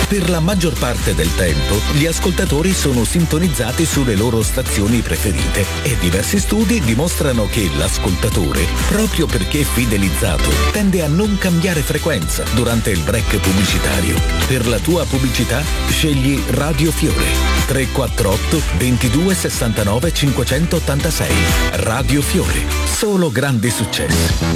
Per la maggior parte del tempo, gli ascoltatori sono sintonizzati sulle loro stazioni preferite e diversi studi dimostrano che l'ascoltatore, proprio perché fidelizzato, tende a non cambiare frequenza durante il break pubblicitario. Per la tua pubblicità, scegli Radio Fiore 348 22 69 586. Radio Fiore, solo grandi successi.